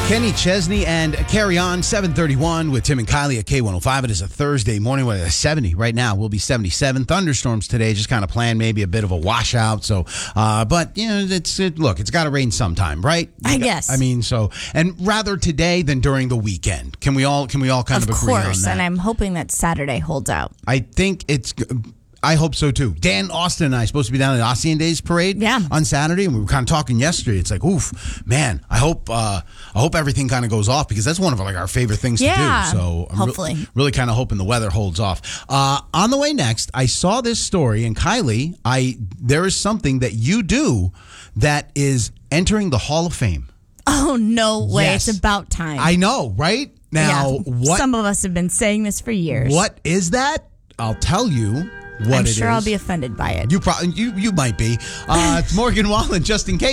Kenny Chesney and Carry On, 7:31 with Tim and Kylie at K105. It is a Thursday morning. We're at 70 right now. We'll be 77. Thunderstorms today, just kind of planned maybe a bit of a washout. So, but, you know, look, it's got to rain sometime, right? I guess. I mean, so, and rather today than during the weekend. Can we all kind of agree on that? Of course, and I'm hoping that Saturday holds out. I think I hope so too. Dan Austin and I are supposed to be down at Ossian Days Parade on Saturday, and we were kind of talking yesterday. It's like, oof, man, I hope everything kind of goes off because that's one of our favorite things to do. So I'm hopefully really kind of hoping the weather holds off. On the way next, I saw this story, and Kylie, there is something that you do that is entering the Hall of Fame. Oh, no way. Yes. It's about time. I know, right? Now, what? Some of us have been saying this for years. What is that? I'll tell you. I'm sure I'll be offended by it. You might be. It's Morgan Wallen, just in case.